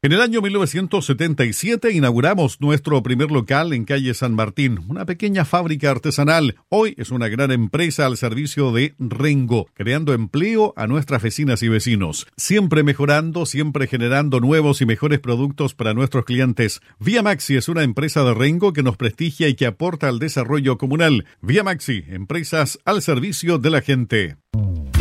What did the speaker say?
En el año 1977 inauguramos nuestro primer local en calle San Martín, una pequeña fábrica artesanal. Hoy es una gran empresa al servicio de Rengo, creando empleo a nuestras vecinas y vecinos. Siempre mejorando, siempre generando nuevos y mejores productos para nuestros clientes. Vía Maxi es una empresa de Rengo que nos prestigia y que aporta al desarrollo comunal. Vía Maxi, empresas al servicio de la gente.